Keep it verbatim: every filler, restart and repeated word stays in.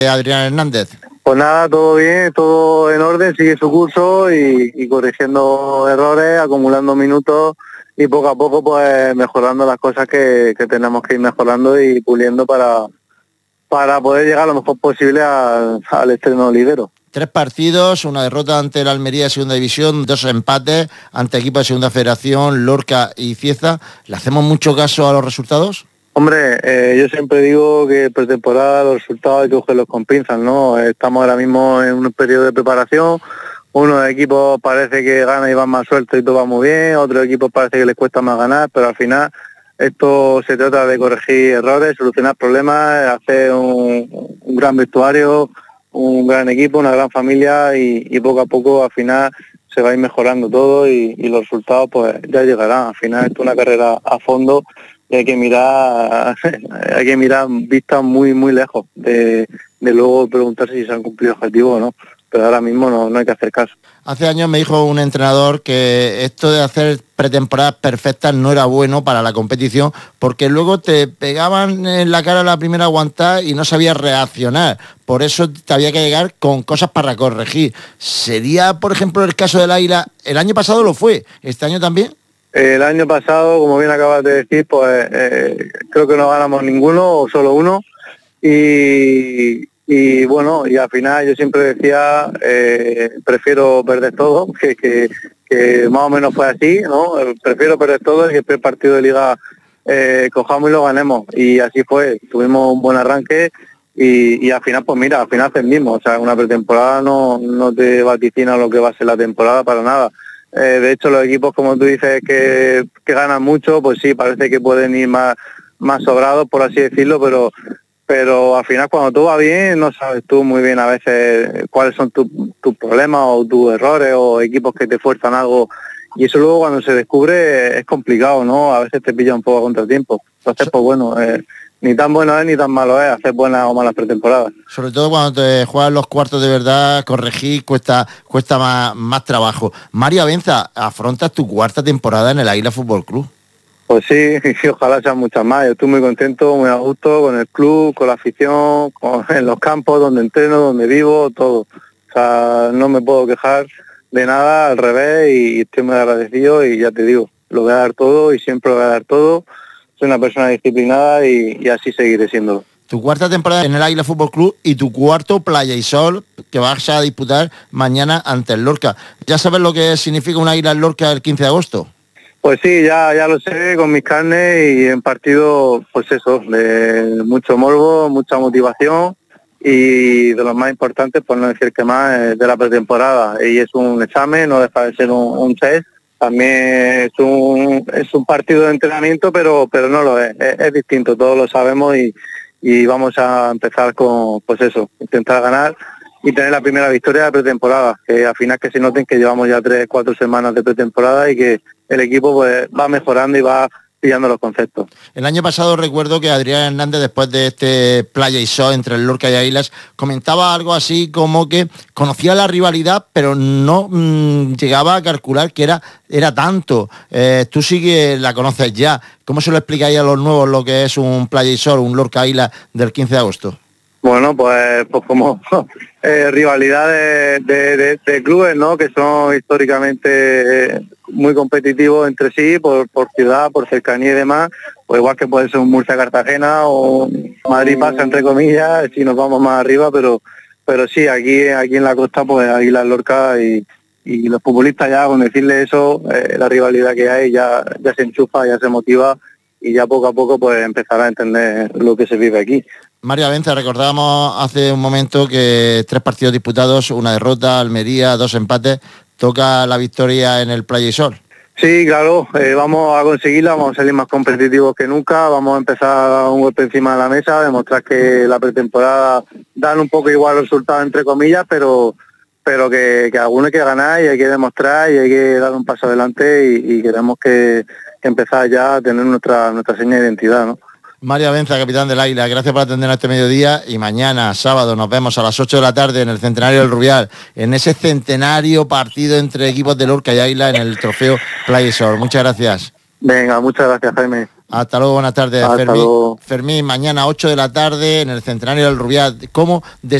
Adrián Hernández. Pues nada, todo bien, todo en orden, sigue su curso y, y corrigiendo errores, acumulando minutos y poco a poco pues mejorando las cosas que, que tenemos que ir mejorando y puliendo para, para poder llegar lo mejor posible al, al estreno lidero. Tres partidos, una derrota ante el Almería de Segunda División, dos empates ante equipos de Segunda Federación, Lorca y Cieza. ¿Le hacemos mucho caso a los resultados? Hombre, eh, yo siempre digo que pretemporada los resultados hay que cogerlos con pinzas, ¿no? Estamos ahora mismo en un periodo de preparación, unos equipos parece que ganan y van más sueltos y todo va muy bien, otros equipos parece que les cuesta más ganar, pero al final esto se trata de corregir errores, solucionar problemas, hacer un, un gran vestuario, un gran equipo, una gran familia y, y poco a poco al final se va a ir mejorando todo y, y los resultados pues ya llegarán. Al final esto es una carrera a fondo y hay que mirar, hay que mirar vistas muy muy lejos de, de luego preguntarse si se han cumplido objetivos o no. Pero ahora mismo no, no hay que hacer caso. Hace años me dijo un entrenador que esto de hacer pretemporadas perfectas no era bueno para la competición porque luego te pegaban en la cara la primera aguantada y no sabías reaccionar. Por eso te había que llegar con cosas para corregir. ¿Sería, por ejemplo, el caso del Águila? El año pasado lo fue, ¿este año también? El año pasado, como bien acabas de decir, pues eh, creo que no ganamos ninguno o solo uno. Y... Y bueno, y al final yo siempre decía, eh, prefiero perder todo, que, que, que más o menos fue así, ¿no? Prefiero perder todo y que el primer partido de liga eh, cojamos y lo ganemos. Y así fue, tuvimos un buen arranque y, y al final, pues mira, al final ascendimos. O sea, una pretemporada no, no te vaticina lo que va a ser la temporada para nada. Eh, de hecho, los equipos, como tú dices, que, que ganan mucho, pues sí, parece que pueden ir más, más sobrados, por así decirlo, pero... pero al final cuando todo va bien no sabes tú muy bien a veces cuáles son tus tu problemas o tus errores o equipos que te fuerzan algo y eso luego cuando se descubre es complicado, ¿no? A veces te pilla un poco a contratiempo. Entonces, pues bueno, eh, ni tan bueno es ni tan malo es hacer buenas o malas pretemporadas. Sobre todo cuando te juegan los cuartos de verdad, corregir cuesta cuesta más, más trabajo. Mario Abenza, afrontas tu cuarta temporada en el Águila Fútbol Club. Pues sí, y ojalá sean muchas más. Yo estoy muy contento, muy a gusto con el club, con la afición, con, en los campos donde entreno, donde vivo, todo. O sea, no me puedo quejar de nada, al revés, y estoy muy agradecido y ya te digo, lo voy a dar todo y siempre lo voy a dar todo. Soy una persona disciplinada y, y así seguiré siéndolo. Tu cuarta temporada en el Águila Fútbol Club y tu cuarto Playa y Sol que vas a disputar mañana ante el Lorca. ¿Ya sabes lo que significa un Águila en Lorca el quince de agosto? Pues sí, ya ya lo sé con mis carnes y en partido, pues eso, de mucho morbo, mucha motivación y de los más importantes, por no decir que más, de la pretemporada. Y es un examen, no deja de ser un, un test. También es un es un partido de entrenamiento, pero pero no lo es, es, es distinto, todos lo sabemos y, y vamos a empezar con, pues eso, intentar ganar y tener la primera victoria de pretemporada, que al final que se noten que llevamos ya tres, cuatro semanas de pretemporada y que el equipo pues va mejorando y va pillando los conceptos. El año pasado recuerdo que Adrián Hernández, después de este Playa y Sol entre el Lorca y Águilas, comentaba algo así como que conocía la rivalidad, pero no mmm, llegaba a calcular que era, era tanto. Eh, tú sí que la conoces ya. ¿Cómo se lo explicáis a los nuevos lo que es un Playa y Sol, un Lorca Águilas del quince de agosto? Bueno, pues, pues como eh, rivalidades de, de, de clubes, ¿no? Que son históricamente eh, muy competitivos entre sí, por, por ciudad, por cercanía y demás, pues igual que puede ser un Murcia-Cartagena o Madrid-Pasa, entre comillas, si nos vamos más arriba, pero pero sí, aquí aquí en la costa, pues Águilas Lorca y, y los futbolistas ya, con decirle eso, eh, la rivalidad que hay ya, ya se enchufa, ya se motiva y ya poco a poco pues empezará a entender lo que se vive aquí. Mario Abenza, recordábamos hace un momento que tres partidos disputados, una derrota, Almería, dos empates, toca la victoria en el Playa y Sol. Sí, claro, eh, vamos a conseguirla, vamos a salir más competitivos que nunca, vamos a empezar un golpe encima de la mesa, demostrar que la pretemporada dan un poco igual los resultados entre comillas, pero pero que, que alguno hay que ganar y hay que demostrar y hay que dar un paso adelante y, y queremos que, que empezar ya a tener nuestra nuestra seña de identidad, ¿no? Mario Abenza, capitán del Águila, gracias por atendernos este mediodía y mañana, sábado, nos vemos a las ocho de la tarde en el Centenario del Rubial, en ese centenario partido entre equipos de Lorca y Águila en el trofeo Playa y Sol. Muchas gracias. Venga, muchas gracias, Jaime. Hasta luego, buenas tardes, Hasta Fermín. luego. Fermín, mañana ocho de la tarde en el Centenario del Rubial. ¿Cómo?